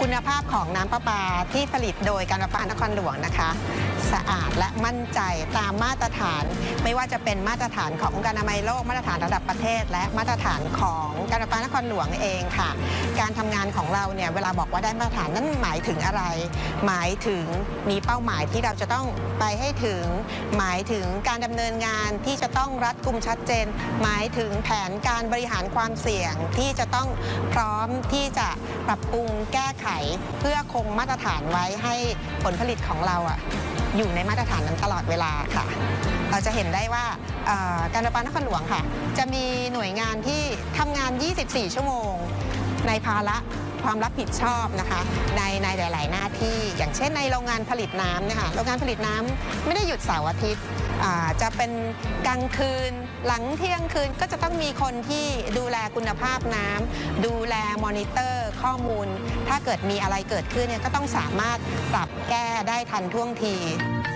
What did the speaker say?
คุณภาพของน้ำประปาที่ผลิตโดยการประปานครหลวงนะคะสะอาดและมั่นใจตามมาตรฐานไม่ว่าจะเป็นมาตรฐานขององค์การอนามัยโลกมาตรฐานระดับประเทศและมาตรฐานของการประปานครหลวงเองค่ะการทำงานของเราเนี่ยเวลาบอกว่าได้มาตรฐานนั้นหมายถึงอะไรหมายถึงมีเป้าหมายที่เราจะต้องไปให้ถึงหมายถึงการดำเนินงานที่จะต้องรัดกุมชัดเจนหมายถึงแผนการบริหารความเสี่ยงที่จะต้องพร้อมที่จะปรับปรุงแก้ไขเพื่อคงมาตรฐานไว้ให้ผลผลิตของเราอยู่ในมาตรฐานนั้นตลอดเวลาค่ะเราจะเห็นได้ว่าการประปานครหลวงค่ะจะมีหน่วยงานที่ทำงาน 24 ชั่วโมงในภาระความรับผิดชอบนะคะในหลายๆหน้าที่อย่างเช่นในโรงงานผลิตน้ำเนี่ยค่ะโรงงานผลิตน้ำไม่ได้หยุดเสาร์อาทิตย์จะเป็นกลางคืนหลังเที่ยงคืนก็จะต้องมีคนที่ดูแลคุณภาพน้ำดูแลมอนิเตอร์ข้อมูลถ้าเกิดมีอะไรเกิดขึ้นเนี่ยก็ต้องสามารถปรับแก้ได้ทันท่วงที